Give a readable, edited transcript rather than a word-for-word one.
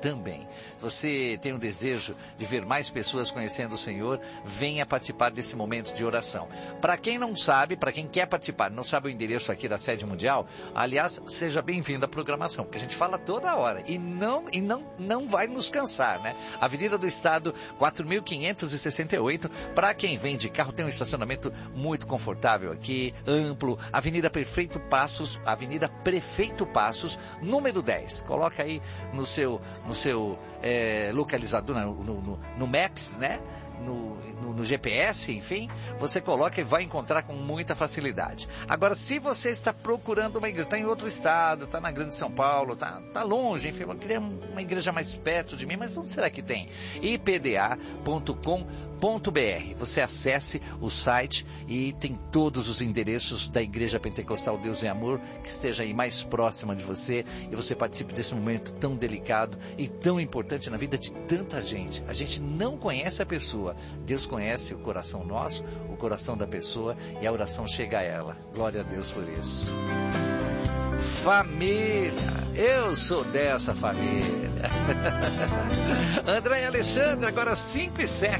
também. Você tem um desejo de ver mais pessoas conhecendo o Senhor, venha participar desse momento de oração. Para quem não sabe, para quem quer participar, não sabe o endereço aqui da sede mundial, aliás, seja bem-vindo à programação, porque a gente fala toda hora e não vai nos cansar, né? Avenida do Estado, 4.568, para quem vem de carro, tem um estacionamento muito confortável aqui, amplo, Avenida Prefeito Passos, número 10. Coloca aí no seu localizador, no Maps, né? No GPS, enfim, você coloca e vai encontrar com muita facilidade. Agora, se você está procurando uma igreja, está em outro estado, está na Grande São Paulo, está longe, enfim, eu queria uma igreja mais perto de mim, mas onde será que tem? ipda.com.br. Você acesse o site e tem todos os endereços da Igreja Pentecostal Deus e Amor, que esteja aí mais próxima de você, e você participe desse momento tão delicado e tão importante na vida de tanta gente. A gente não conhece a pessoa, Deus conhece o coração nosso, o coração da pessoa, e a oração chega a ela. Glória a Deus por isso. Família, eu sou dessa família. André e Alexandre, agora 5:07.